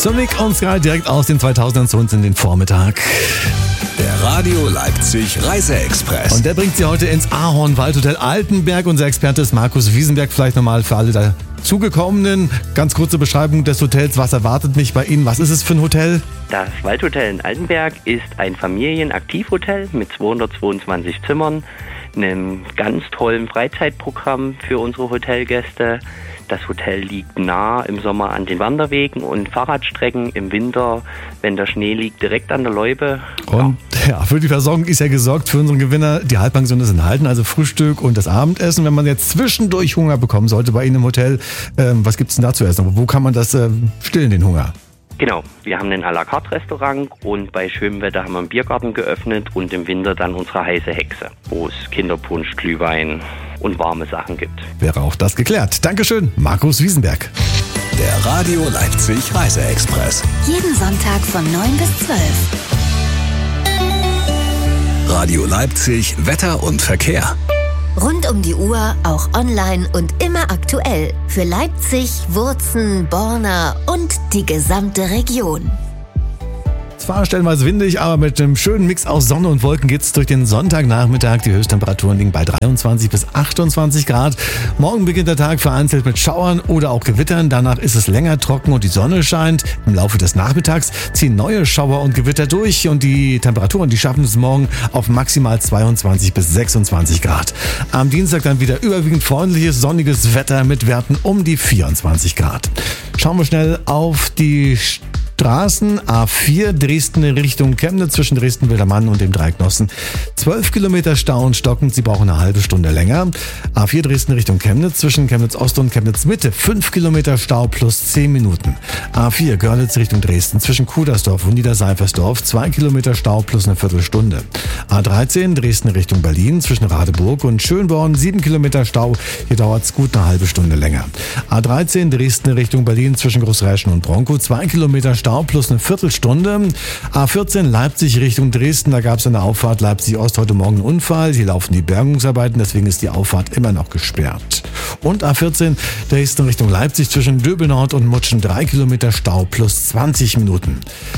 Sonic und Sky direkt aus den 2000ern zu uns in den Vormittag. Der Radio Leipzig Reiseexpress. Und der bringt Sie heute ins Ahorn-Waldhotel Altenberg. Unser Experte ist Markus Wiesenberg. Vielleicht nochmal für alle dazugekommenen. Ganz kurze Beschreibung des Hotels. Was erwartet mich bei Ihnen? Was ist es für ein Hotel? Das Waldhotel in Altenberg ist ein Familienaktivhotel mit 222 Zimmern, einem ganz tollen Freizeitprogramm für unsere Hotelgäste. Das Hotel liegt nah im Sommer an den Wanderwegen und Fahrradstrecken, im Winter, wenn der Schnee liegt, direkt an der Loipe. Und ja, für die Versorgung ist ja gesorgt für unseren Gewinner. Die Halbpension ist enthalten, also Frühstück und das Abendessen. Wenn man jetzt zwischendurch Hunger bekommen sollte bei Ihnen im Hotel, was gibt es denn da zu essen? Wo kann man das stillen, den Hunger? Genau, wir haben ein à la carte Restaurant und bei schönem Wetter haben wir einen Biergarten geöffnet und im Winter dann unsere heiße Hexe, wo es Kinderpunsch, Glühwein und warme Sachen gibt. Wäre auch das geklärt. Dankeschön, Markus Wiesenberg. Der Radio Leipzig Reiseexpress. Jeden Sonntag von 9 bis 12. Radio Leipzig Wetter und Verkehr. Rund um die Uhr, auch online und immer aktuell. Für Leipzig, Wurzen, Borna und die gesamte Region. Es war stellenweise windig, aber mit einem schönen Mix aus Sonne und Wolken geht es durch den Sonntagnachmittag. Die Höchsttemperaturen liegen bei 23 bis 28 Grad. Morgen beginnt der Tag vereinzelt mit Schauern oder auch Gewittern. Danach ist es länger trocken und die Sonne scheint. Im Laufe des Nachmittags ziehen neue Schauer und Gewitter durch und die Temperaturen, die schaffen es morgen auf maximal 22 bis 26 Grad. Am Dienstag dann wieder überwiegend freundliches, sonniges Wetter mit Werten um die 24 Grad. Schauen wir schnell auf die Straßen. A4 Dresden in Richtung Chemnitz zwischen Dresden-Wildermann und dem Dreiecknossen. 12 Kilometer Stau und stockend, Sie brauchen eine halbe Stunde länger. A4 Dresden Richtung Chemnitz zwischen Chemnitz Ost und Chemnitz Mitte. 5 Kilometer Stau plus 10 Minuten. A4 Görlitz Richtung Dresden zwischen Kudersdorf und Niederseifersdorf. 2 Kilometer Stau plus eine Viertelstunde. A13 Dresden Richtung Berlin zwischen Radeburg und Schönborn. 7 Kilometer Stau. Hier dauert es gut eine halbe Stunde länger. A13 Dresden Richtung Berlin zwischen Großräschen und Bronkow. 2 Kilometer Stau plus eine Viertelstunde. A14 Leipzig Richtung Dresden, da gab es an der Auffahrt Leipzig-Ost heute Morgen einen Unfall. Hier laufen die Bergungsarbeiten, deswegen ist die Auffahrt immer noch gesperrt. Und A14 Dresden Richtung Leipzig zwischen Döbelnord und Mutschen 3 Kilometer Stau plus 20 Minuten.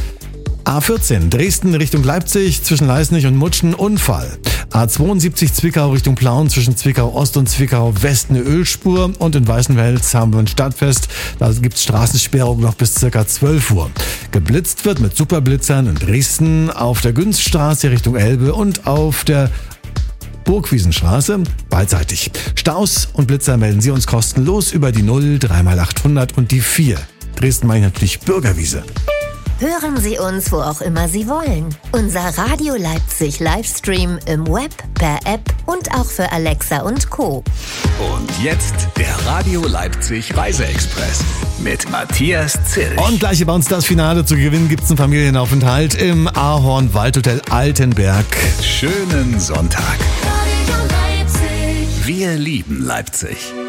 A14 Dresden Richtung Leipzig zwischen Leisnig und Mutschen Unfall. A72 Zwickau Richtung Plauen zwischen Zwickau Ost und Zwickau West eine Ölspur und in Weißenfels haben wir ein Stadtfest. Da gibt es Straßensperrung noch bis ca. 12 Uhr. Geblitzt wird mit Superblitzern in Dresden auf der Günststraße Richtung Elbe und auf der Burgwiesenstraße beidseitig. Staus und Blitzer melden Sie uns kostenlos über die 0 3x800 und die 4. Dresden meine ich natürlich Bürgerwiese. Hören Sie uns, wo auch immer Sie wollen. Unser Radio Leipzig Livestream im Web, per App und auch für Alexa und Co. Und jetzt der Radio Leipzig Reiseexpress mit Matthias Zill. Und gleich bei uns das Finale zu gewinnen gibt es einen Familienaufenthalt im Ahorn-Waldhotel Altenberg. Schönen Sonntag. Wir lieben Leipzig.